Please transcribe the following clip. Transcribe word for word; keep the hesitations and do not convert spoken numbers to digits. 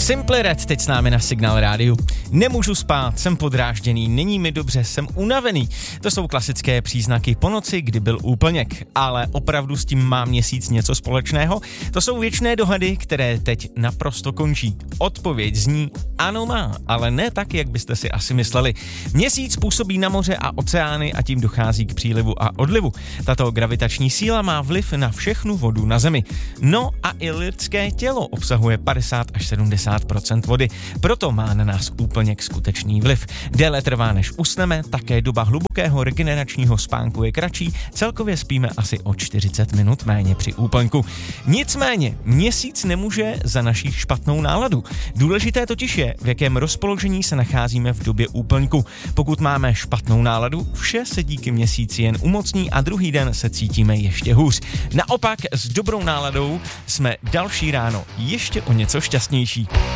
Simply Red teď s námi na Signál rádiu. Nemůžu spát, jsem podrážděný, není mi dobře, jsem unavený. To jsou klasické příznaky po noci, kdy byl úplněk. Ale opravdu s tím má měsíc něco společného? To jsou věčné dohady, které teď naprosto končí. Odpověď zní ano má, ale ne tak, jak byste si asi mysleli. Měsíc působí na moře a oceány a tím dochází k přílivu a odlivu. Tato gravitační síla má vliv na všechnu vodu na Zemi. No a i lidské tělo obsahuje padesát až sedmdesát procent vody, proto má na nás úplněk skutečný vliv. Déle trvá, než usneme, také doba hlubokého regeneračního spánku je kratší, celkově spíme asi o čtyřicet minut méně při úplňku. Nicméně, měsíc nemůže za naší špatnou náladu. Důležité totiž je, v jakém rozpoložení se nacházíme v době úplňku. Pokud máme špatnou náladu, vše se díky měsíci jen umocní a druhý den se cítíme ještě hůř. Naopak s dobrou náladou jsme další ráno ještě o něco šťastnější.